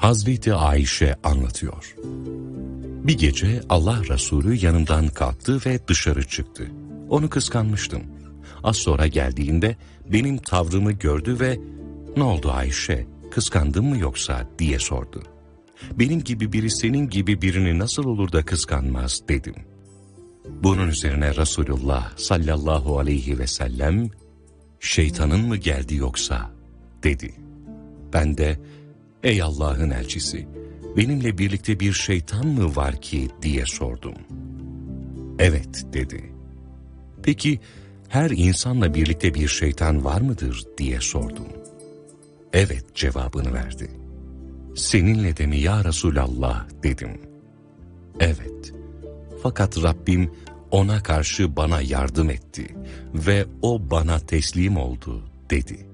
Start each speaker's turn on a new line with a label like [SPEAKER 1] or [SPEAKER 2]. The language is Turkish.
[SPEAKER 1] Hazreti Ayşe anlatıyor. Bir gece Allah Resulü yanımdan kalktı ve dışarı çıktı. Onu kıskanmıştım. Az sonra geldiğinde benim tavrımı gördü ve "Ne oldu Ayşe, kıskandın mı yoksa?" diye sordu. "Benim gibi biri senin gibi birini nasıl olur da kıskanmaz?" dedim. Bunun üzerine Resulullah sallallahu aleyhi ve sellem "Şeytanın mı geldi yoksa?" dedi. Ben de "Ey Allah'ın elçisi, benimle birlikte bir şeytan mı var ki?" diye sordum. "Evet" dedi. "Peki her insanla birlikte bir şeytan var mıdır?" diye sordum. "Evet" cevabını verdi. "Seninle de mi ya Resulallah?" dedim. "Evet. Fakat Rabbim ona karşı bana yardım etti ve o bana teslim oldu" dedi.